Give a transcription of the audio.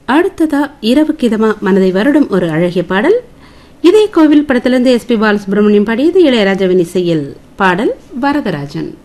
அடுத்ததா இரவுக்கிதமா மனதை வருடும் ஒரு அழகிய பாடல். இதே கோவில் படத்திலிருந்து எஸ் பி பாலசுப்ரமணியம் பாடியது. இளையராஜாவின் இசையில் பாடல் வரதராஜன்.